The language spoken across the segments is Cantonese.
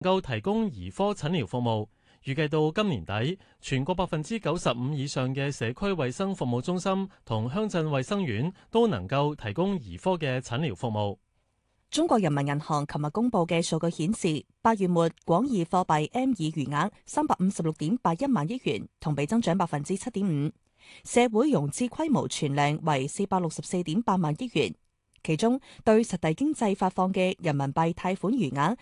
夠提供兒科診療服務。預計到今年底，全國95%以上嘅社區衛生服務中心同鄉鎮衛生院都能夠提供兒科嘅診療服務。 中國人民銀行琴日公布嘅數據顯示，8月末廣義貨幣 M2 餘額356.81萬億元，同比增長7.5%。社會融資規模存量為464.8萬億元，其中對實體經濟發放嘅人民幣貸款餘額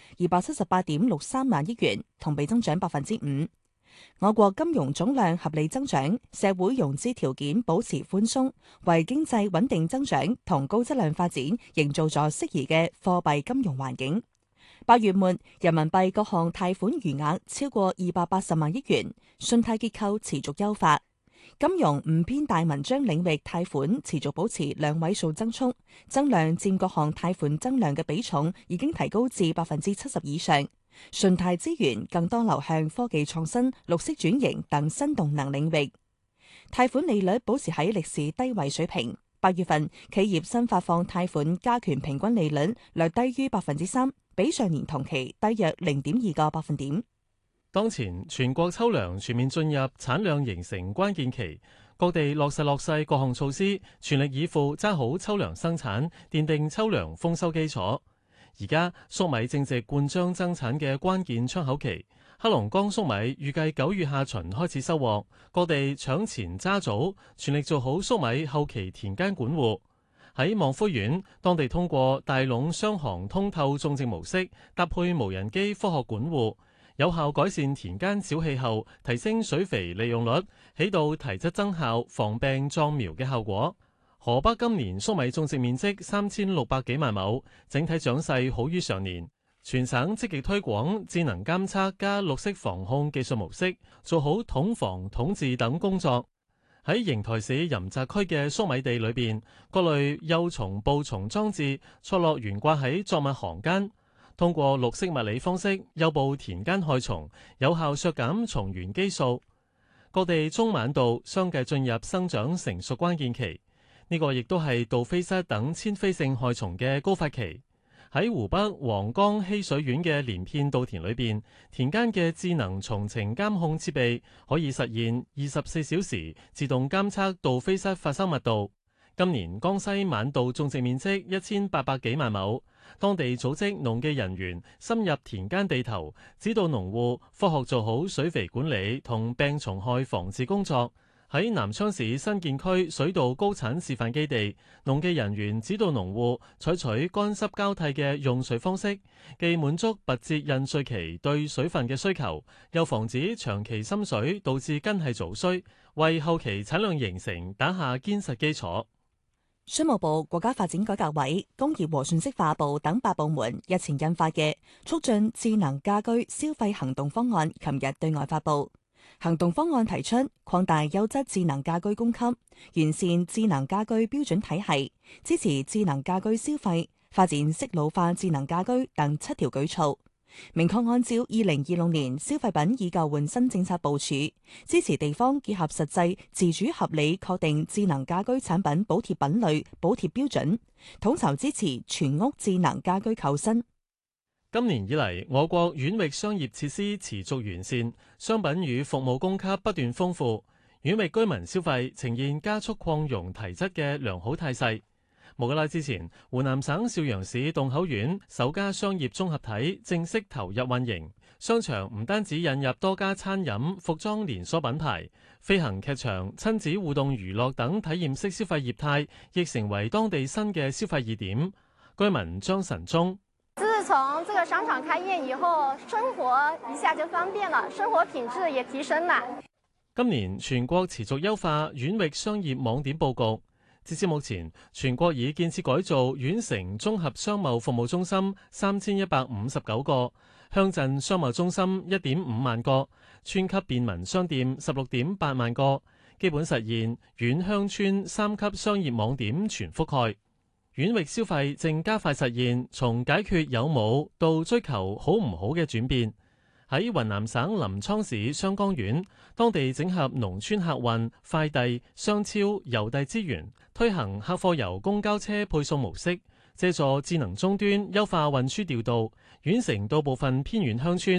278.63萬億元，同比增長5%。我國金融總量合理增長，社會融資條件保持寬鬆，為經濟穩定增長同高質量發展營造咗適宜嘅貨幣金融環境。8月末，人民幣各項貸款餘額超過280萬億元，信貸結構持續優化。金融唔偏大文章領域貸款持續保持兩位數增速，增量佔各項貸款增量嘅比重已經提高至70%以上。信貸資源更多流向科技創新、綠色轉型等新動能領域。貸款利率保持喺歷史低位水平。8月份企業新發放貸款加權平均利率略低於3%，比上年同期低約0.2個百分點。 當前全國秋糧全面進入產量形成關鍵期，各地落實各項措施，全力以赴揸好秋糧生產，奠定秋糧豐收基礎。而家粟米正值灌漿增產嘅關鍵窗口期，黑龍江粟米預計9月下旬開始收穫，各地搶前揸早，全力做好粟米後期田間管護。喺望夫縣，當地通過大籠雙行通透種植模式，搭配無人機科學管護，有效改善田間小氣候，提升水肥利用率，起到提質增效、防病壯苗嘅效果。河北今年粟米種植面積3600幾萬畝，整體長勢好於上年。全省積極推廣智能監測加綠色防控技術模式，做好統防統治等工作。喺邢台市任澤區嘅粟米地裏邊，各類幼蟲捕蟲裝置錯落懸掛喺作物行間，通過綠色物理方式誘捕田間害蟲，有效削減蟲源基數。各地中晚稻相繼進入生長成熟關鍵期。呢個亦都係杜菲虱等遷飛性害蟲嘅高發期。喺湖北黃岡浠水縣嘅連片稻田裏邊，田間嘅智能蟲情監控設備可以實現24小時自動監測杜菲虱發生密度。今年江西晚稻種植面積1800幾萬畝，當地組織農技人員深入田間地頭，指導農戶科學做好水肥管理同病蟲害防治工作。喺南昌市新建區水稻高產示範基地，農技人員指導農戶採取乾濕交替嘅用水方式，既滿足拔節孕穗期對水分嘅需求，又防止長期深水導致根系早衰，為後期產量形成打下堅實基礎。 商務部、國家發展改革委、工業和信息化部等8部門日前印發嘅促進智能家居消費行動方案，琴日對外發布。行動方案提出擴大優質智能家居供給，完善智能家居標準體系，支持智能家居消費，發展適老化智能家居等7條舉措。明確按照2026年消費品以舊換新政策部署，支持地方結合實際，自主合理確定智能家居產品補貼品類、補貼標準，統籌支持全屋智能家居購新。 今年以嚟，我國縣域商業設施持續完善，商品與服務供給不斷豐富，縣域居民消費呈現加速擴容提質嘅良好態勢。無幾耐之前，湖南省邵陽市洞口縣首家商業綜合體正式投入運營。商場唔單止引入多家餐飲、服裝連鎖品牌，飛行劇場、親子互動娛樂等體驗式消費業態，亦成為當地新嘅消費熱點。居民張晨忠。 自從這個商場開業以後，生活一下就方便了，生活品質也提升了。 今年全國持續優化縣域商業網點佈局，截至目前，全國已建設改造縣城綜合商貿服務中心3159個，鄉鎮商貿中心1.5萬個，村級便民商店16.8萬個，基本實現縣鄉村3級商業網點全覆蓋。縣域消費正加快實現從解決有冇到追求好唔好嘅轉變。喺雲南省臨滄市雙江縣，當地整合農村客運、快遞、商超、郵遞資源，推行客貨郵公交車配送模式， 借助智能終端優化運輸調度，遠程到部分偏遠鄉村